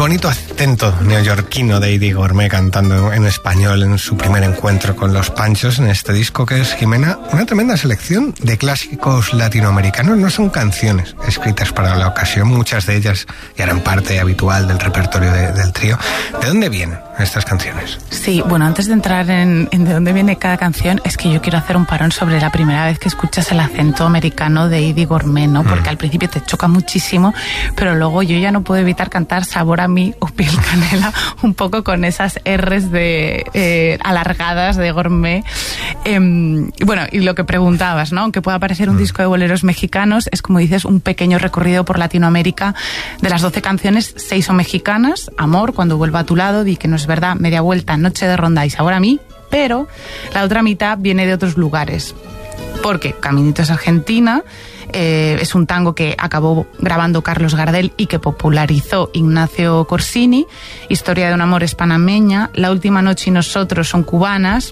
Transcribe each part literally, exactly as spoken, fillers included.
bonito acento neoyorquino de Eddie Gourmet cantando en español en su primer encuentro con los Panchos en este disco que es, Jimena, una tremenda selección de clásicos latinoamericanos. No son canciones escritas para la ocasión, muchas de ellas ya eran parte habitual del repertorio de, del trío. ¿De dónde vienen estas canciones? Sí, bueno, antes de entrar en, en de dónde viene cada canción, es que yo quiero hacer un parón sobre la primera vez que escuchas el acento americano de Eddie Gourmet, ¿no? Porque mm. al principio te choca muchísimo, pero luego yo ya no puedo evitar cantar Sabor a mí o Piel Canela un poco con esas R's de eh, alargadas de Gourmet. Eh, bueno, y lo que preguntabas, ¿no? Aunque pueda parecer un mm. disco de boleros mexicanos, es como dices, un pequeño recorrido por Latinoamérica. De las doce canciones, seis son mexicanas: Amor, Cuando vuelva a tu lado, Di que no es verdad, Media vuelta, Noche de ronda y Sabor a mí. Pero la otra mitad viene de otros lugares. Porque Caminito es Argentina, eh, es un tango que acabó grabando Carlos Gardel y que popularizó Ignacio Corsini. Historia de un amor es panameña, La última noche y nosotros son cubanas,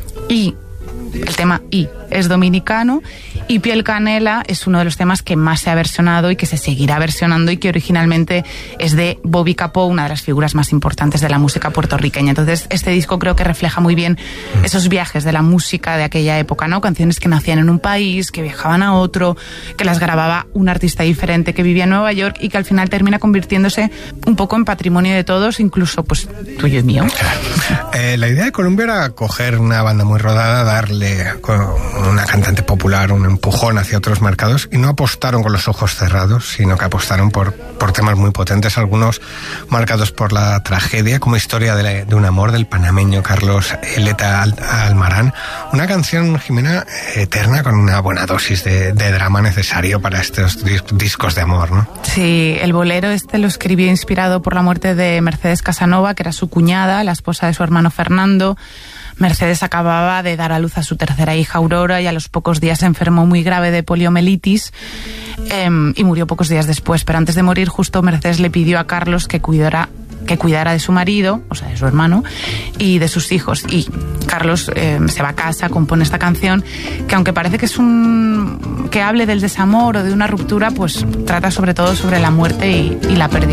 y el tema I es dominicano, y Piel Canela es uno de los temas que más se ha versionado y que se seguirá versionando, y que originalmente es de Bobby Capó, una de las figuras más importantes de la música puertorriqueña. Entonces este disco creo que refleja muy bien esos viajes de la música de aquella época, ¿no? Canciones que nacían en un país, que viajaban a otro, que las grababa un artista diferente que vivía en Nueva York y que al final termina convirtiéndose un poco en patrimonio de todos, incluso pues tuyo y mío. Eh, la idea de Columbia era coger una banda muy rodada, darle una cantante popular un empujón hacia otros mercados, y no apostaron con los ojos cerrados, sino que apostaron por, por temas muy potentes, algunos marcados por la tragedia, como Historia de, la, de un amor del panameño Carlos Eleta Almarán. Una canción, Jimena, eterna, con una buena dosis de, de drama necesario para estos dis- discos de amor, ¿no? Sí, el bolero este lo escribió inspirado por la muerte de Mercedes Casanova, que era su cuñada, la esposa de su hermano Fernando. Mercedes acababa de dar a luz a su tercera hija Aurora y a los pocos días se enfermó muy grave de poliomielitis eh, y murió pocos días después. Pero antes de morir, justo Mercedes le pidió a Carlos que cuidara, que cuidara de su marido, o sea, de su hermano, y de sus hijos. Y Carlos eh, se va a casa, compone esta canción, que aunque parece que es un que hable del desamor o de una ruptura, pues trata sobre todo sobre la muerte y, y la pérdida.